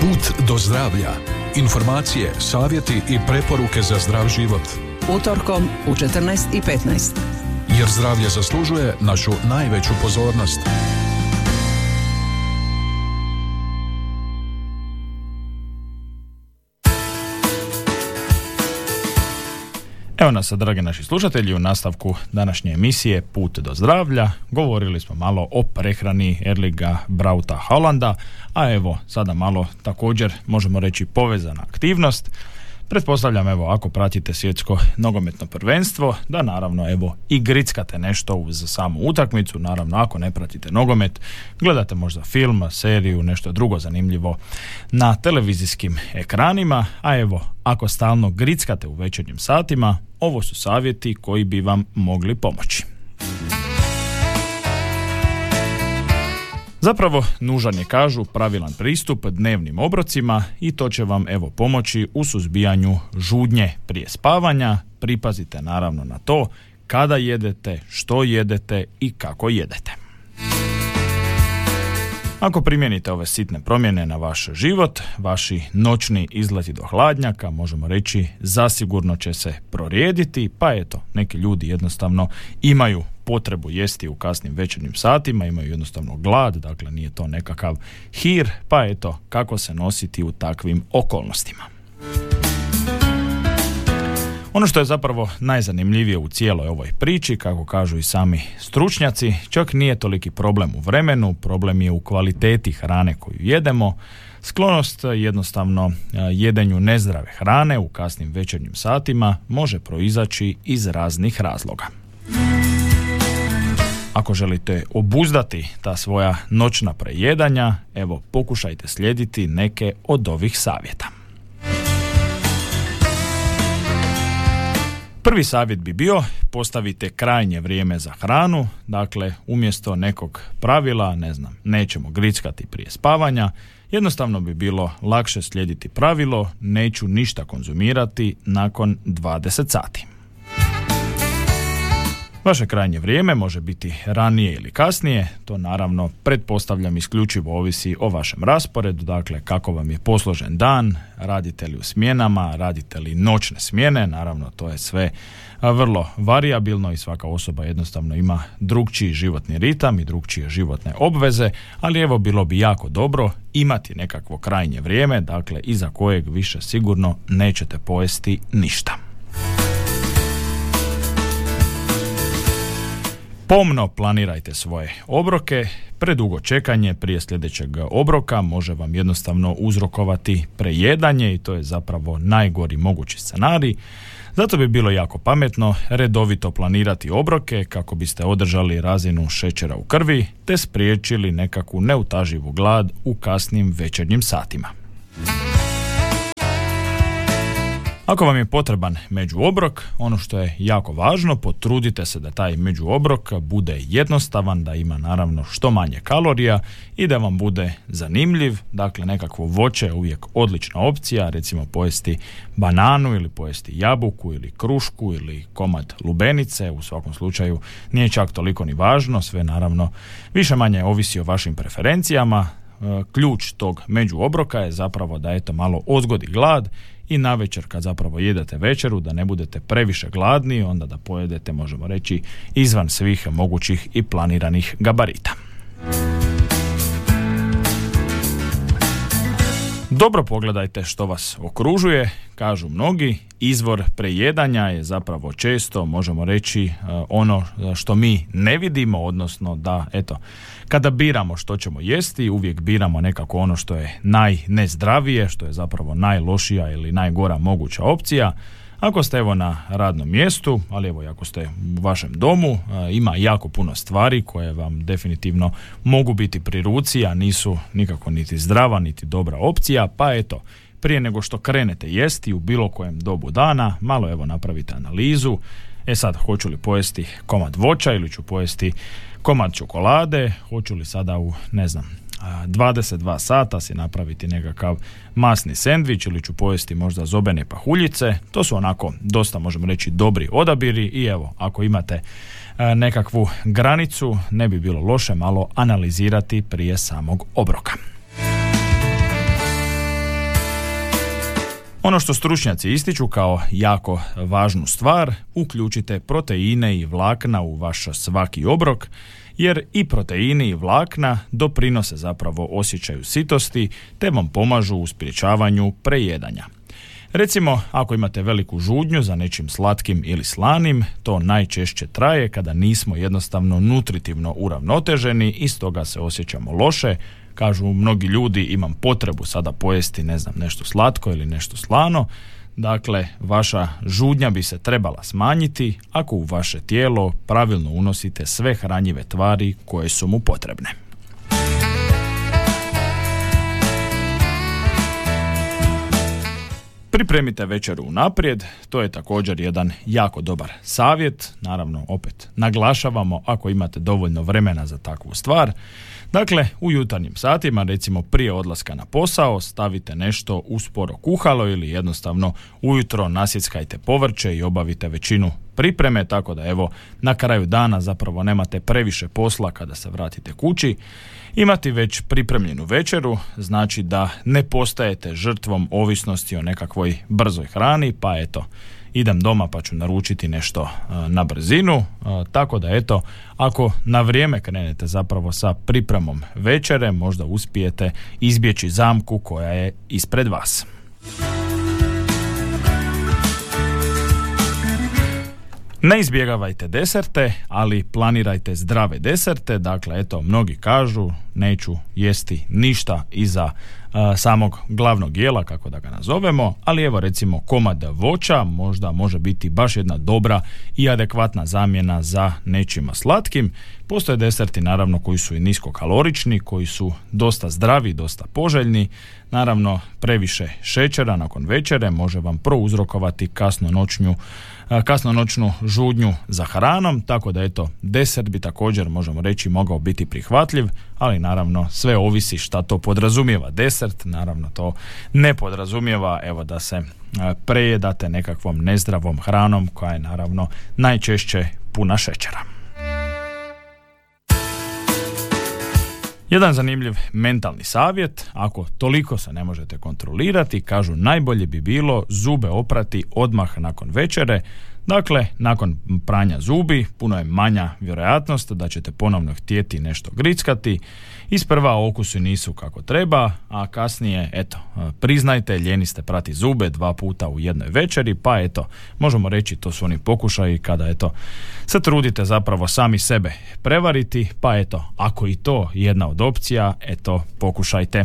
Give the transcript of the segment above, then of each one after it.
Put do zdravlja. Informacije, savjeti i preporuke za zdrav život. Utorkom u 14:15. Jer zdravlje zaslužuje našu najveću pozornost. Evo nas, dragi naši slušatelji, u nastavku današnje emisije Put do zdravlja. Govorili smo malo o prehrani Erlinga Brauta Haalanda, a evo sada malo također možemo reći povezana aktivnost. Pretpostavljam, evo, ako pratite svjetsko nogometno prvenstvo, da naravno evo i grickate nešto uz samu utakmicu. Naravno, ako ne pratite nogomet, gledate možda film, seriju, nešto drugo zanimljivo na televizijskim ekranima, a evo, ako stalno grickate u večernjim satima, ovo su savjeti koji bi vam mogli pomoći. Zapravo, nužan je, kažu, pravilan pristup dnevnim obrocima i to će vam evo pomoći u suzbijanju žudnje prije spavanja. Pripazite naravno na to kada jedete, što jedete i kako jedete. Ako primijenite ove sitne promjene na vaš život, vaši noćni izleti do hladnjaka, možemo reći, zasigurno će se prorijediti, pa eto, neki ljudi jednostavno imaju potrebu jesti u kasnim večernjim satima, imaju jednostavno glad, dakle nije to nekakav hir, pa eto, kako se nositi u takvim okolnostima. Ono što je zapravo najzanimljivije u cijeloj ovoj priči, kako kažu i sami stručnjaci, čak nije toliki problem u vremenu, problem je u kvaliteti hrane koju jedemo. Sklonost jednostavno jedenju nezdrave hrane u kasnim večernjim satima može proizaći iz raznih razloga. Ako želite obuzdati ta svoja noćna prejedanja, evo, pokušajte slijediti neke od ovih savjeta. Prvi savjet bi bio: postavite krajnje vrijeme za hranu, dakle umjesto nekog pravila, nećemo grickati prije spavanja, jednostavno bi bilo lakše slijediti pravilo: neću ništa konzumirati nakon 20 sati. Vaše krajnje vrijeme može biti ranije ili kasnije, to naravno pretpostavljam isključivo ovisi o vašem rasporedu, dakle kako vam je posložen dan, radite li u smjenama, radite li noćne smjene, naravno to je sve vrlo varijabilno i svaka osoba jednostavno ima drukčiji životni ritam i drukčije životne obveze, ali evo, bilo bi jako dobro imati nekakvo krajnje vrijeme, dakle iza kojeg više sigurno nećete pojesti ništa. Pomno planirajte svoje obroke. Predugo čekanje prije sljedećeg obroka može vam jednostavno uzrokovati prejedanje i to je zapravo najgori mogući scenarij. Zato bi bilo jako pametno redovito planirati obroke kako biste održali razinu šećera u krvi te spriječili nekakvu neutaživu glad u kasnim večernjim satima. Ako vam je potreban međuobrok, ono što je jako važno, potrudite se da taj međuobrok bude jednostavan, da ima naravno što manje kalorija i da vam bude zanimljiv. Dakle, nekakvo voće je uvijek odlična opcija, recimo pojesti bananu ili pojesti jabuku ili krušku ili komad lubenice, u svakom slučaju nije čak toliko ni važno, sve naravno više manje ovisi o vašim preferencijama. Ključ tog međuobroka je zapravo da eto malo odgodi glad i navečer kad zapravo jedete večeru da ne budete previše gladni, onda da pojedete, možemo reći, izvan svih mogućih i planiranih gabarita. Dobro pogledajte što vas okružuje, kažu mnogi, izvor prejedanja je zapravo često, možemo reći, ono što mi ne vidimo, odnosno da, eto, kada biramo što ćemo jesti, uvijek biramo nekako ono što je najnezdravije, što je zapravo najlošija ili najgora moguća opcija. Ako ste evo na radnom mjestu, ali evo i ako ste u vašem domu, ima jako puno stvari koje vam definitivno mogu biti pri ruci, a nisu nikako niti zdrava, niti dobra opcija, pa eto, prije nego što krenete jesti u bilo kojem dobu dana, malo evo napravite analizu. Sad, hoću li pojesti komad voća ili ću pojesti komad čokolade, hoću li sada u, 22 sata si napraviti nekakav masni sendvič ili ću pojesti možda zobene pahuljice. To su onako dosta, možemo reći, dobri odabiri i evo, ako imate nekakvu granicu, ne bi bilo loše malo analizirati prije samog obroka. Ono što stručnjaci ističu kao jako važnu stvar, uključite proteine i vlakna u vaš svaki obrok, jer i proteini i vlakna doprinose zapravo osjećaju sitosti te vam pomažu u sprječavanju prejedanja. Recimo, ako imate veliku žudnju za nečim slatkim ili slanim, to najčešće traje kada nismo jednostavno nutritivno uravnoteženi i stoga se osjećamo loše. Kažu mnogi ljudi, imam potrebu sada pojesti nešto slatko ili nešto slano. Dakle, vaša žudnja bi se trebala smanjiti ako u vaše tijelo pravilno unosite sve hranjive tvari koje su mu potrebne. Pripremite večeru unaprijed, to je također jedan jako dobar savjet, naravno opet naglašavamo ako imate dovoljno vremena za takvu stvar. Dakle, u jutarnjim satima, recimo prije odlaska na posao, stavite nešto u sporo kuhalo ili jednostavno ujutro nasjeckajte povrće i obavite većinu pripreme, tako da evo na kraju dana zapravo nemate previše posla kada se vratite kući. Imati već pripremljenu večeru znači da ne postajete žrtvom ovisnosti o nekakvoj brzoj hrani, pa eto, idem doma pa ću naručiti nešto na brzinu, tako da eto, ako na vrijeme krenete zapravo sa pripremom večere, možda uspijete izbjeći zamku koja je ispred vas. Ne izbjegavajte deserte, ali planirajte zdrave deserte. Dakle, eto, mnogi kažu neću jesti ništa iza samog glavnog jela, kako da ga nazovemo, ali evo recimo komad voća možda može biti baš jedna dobra i adekvatna zamjena za nečima slatkim. Postoje deserti naravno koji su i niskokalorični, koji su dosta zdravi, dosta poželjni. Naravno, previše šećera nakon večere može vam prouzrokovati kasnonoćnu žudnju za hranom, tako da eto, desert bi također, možemo reći, mogao biti prihvatljiv, ali naravno sve ovisi šta to podrazumijeva desert. Naravno to ne podrazumijeva evo da se prejedate nekakvom nezdravom hranom koja je naravno najčešće puna šećera. Jedan zanimljiv mentalni savjet, ako toliko se ne možete kontrolirati, kažu najbolje bi bilo zube oprati odmah nakon večere. Dakle, nakon pranja zubi puno je manja vjerojatnost da ćete ponovno htjeti nešto grickati. Isprva okusi nisu kako treba, a kasnije, eto, priznajte, ljeni ste prati zube 2 puta u jednoj večeri, pa eto, možemo reći to su oni pokušaji kada, eto, se trudite zapravo sami sebe prevariti, pa eto, ako i to je jedna od opcija, eto, pokušajte.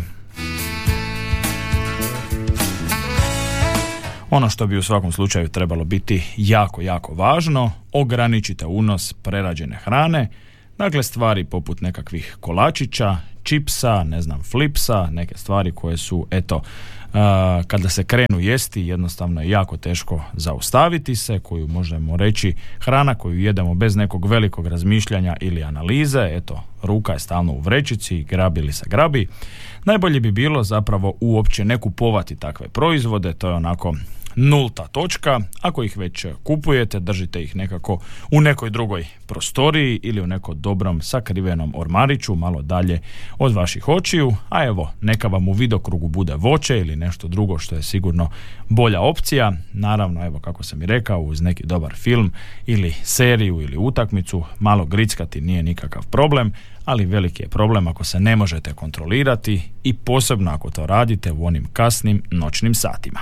Ono što bi u svakom slučaju trebalo biti jako, jako važno, ograničite unos prerađene hrane, dakle stvari poput nekakvih kolačića, čipsa, flipsa, neke stvari koje su, eto, kada se krenu jesti jednostavno je jako teško zaustaviti se, koju možemo reći hrana koju jedemo bez nekog velikog razmišljanja ili analize, eto, ruka je stalno u vrećici, grabi li se grabi. Najbolje bi bilo zapravo uopće ne kupovati takve proizvode, to je onako nulta točka. Ako ih već kupujete, držite ih nekako u nekoj drugoj prostoriji ili u nekom dobrom sakrivenom ormariću malo dalje od vaših očiju, a evo, neka vam u vidokrugu bude voće ili nešto drugo što je sigurno bolja opcija. Naravno, evo, kako sam i rekao, uz neki dobar film ili seriju ili utakmicu malo grickati nije nikakav problem, ali veliki je problem ako se ne možete kontrolirati i posebno ako to radite u onim kasnim noćnim satima.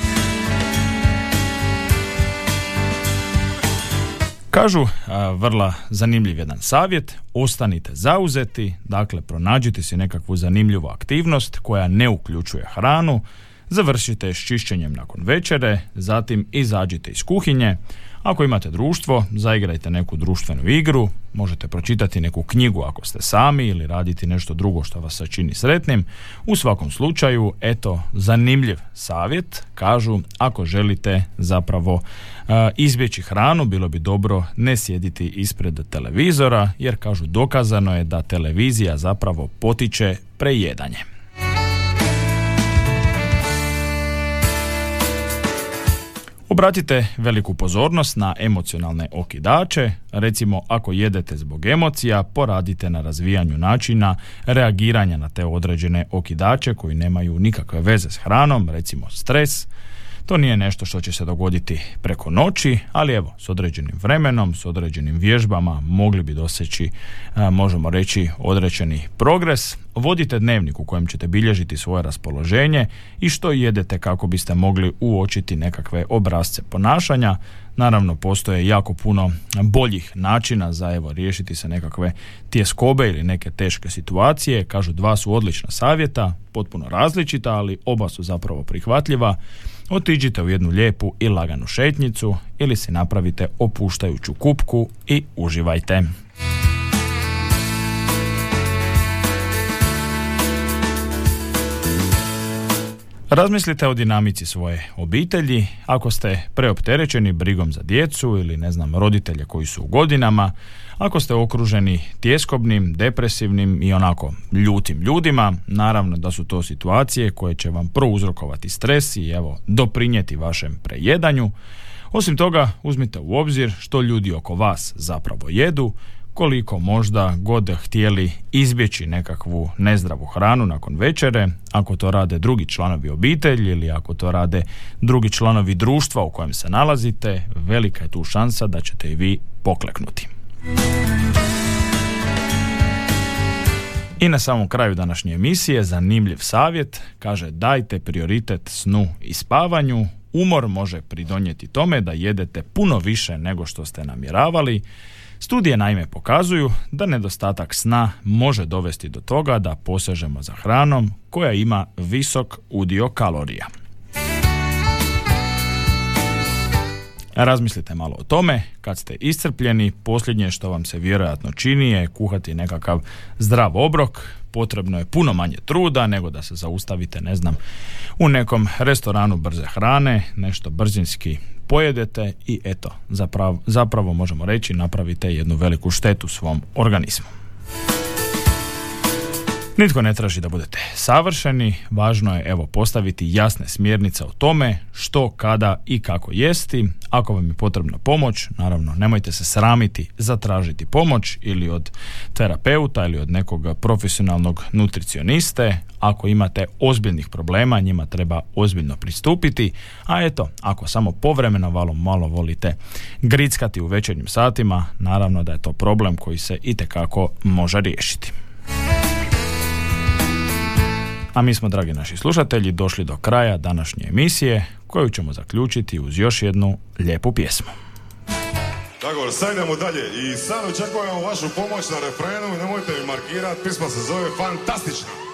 Kažu, vrlo zanimljiv jedan savjet, ostanite zauzeti, dakle pronađite si nekakvu zanimljivu aktivnost koja ne uključuje hranu, završite s čišćenjem nakon večere, zatim izađite iz kuhinje. Ako imate društvo, zaigrajte neku društvenu igru, možete pročitati neku knjigu ako ste sami ili raditi nešto drugo što vas čini sretnim. U svakom slučaju, eto, zanimljiv savjet, kažu, ako želite zapravo izbjeći hranu, bilo bi dobro ne sjediti ispred televizora, jer kažu dokazano je da televizija zapravo potiče prejedanje. Obratite veliku pozornost na emocionalne okidače, recimo ako jedete zbog emocija, poradite na razvijanju načina reagiranja na te određene okidače koji nemaju nikakve veze s hranom, recimo stres. To nije nešto što će se dogoditi preko noći, ali evo, s određenim vremenom, s određenim vježbama mogli bi doseći, možemo reći, određeni progres. Vodite dnevnik u kojem ćete bilježiti svoje raspoloženje i što jedete kako biste mogli uočiti nekakve obrasce ponašanja. Naravno, postoje jako puno boljih načina za riješiti se nekakve tjeskobe ili neke teške situacije. Kažu, 2 su odlična savjeta, potpuno različita, ali oba su zapravo prihvatljiva. Otiđite u jednu lijepu i laganu šetnjicu ili si napravite opuštajuću kupku i uživajte. Razmislite o dinamici svoje obitelji. Ako ste preopterećeni brigom za djecu ili roditelje koji su u godinama, ako ste okruženi tjeskobnim, depresivnim i onako ljutim ljudima, naravno da su to situacije koje će vam prouzrokovati stres i doprinijeti vašem prejedanju. Osim toga, uzmite u obzir što ljudi oko vas zapravo jedu, koliko možda god htjeli izbjeći nekakvu nezdravu hranu nakon večere, ako to rade drugi članovi obitelji ili ako to rade drugi članovi društva u kojem se nalazite, velika je tu šansa da ćete i vi pokleknuti. I na samom kraju današnje emisije zanimljiv savjet, kaže, dajte prioritet snu i spavanju. Umor može pridonijeti tome da jedete puno više nego što ste namjeravali. Studije naime pokazuju da nedostatak sna može dovesti do toga da posežemo za hranom koja ima visok udio kalorija. Razmislite malo o tome, kad ste iscrpljeni, posljednje što vam se vjerojatno čini je kuhati nekakav zdrav obrok. Potrebno je puno manje truda nego da se zaustavite, u nekom restoranu brze hrane, nešto brzinski pojedete i zapravo možemo reći napravite jednu veliku štetu svom organizmu. Nitko ne traži da budete savršeni, važno je postaviti jasne smjernice o tome što, kada i kako jesti. Ako vam je potrebna pomoć, naravno nemojte se sramiti zatražiti pomoć ili od terapeuta ili od nekog profesionalnog nutricioniste. Ako imate ozbiljnih problema, njima treba ozbiljno pristupiti, a ako samo povremeno malo volite grickati u večernjim satima, naravno da je to problem koji se itekako može riješiti. A mi smo, dragi naši slušatelji, došli do kraja današnje emisije, koju ćemo zaključiti uz još jednu lijepu pjesmu. Tako, sad idemo dalje i sad očekujemo vašu pomoć na refrenu, nemojte mi markirati, pisma se zove Fantastična.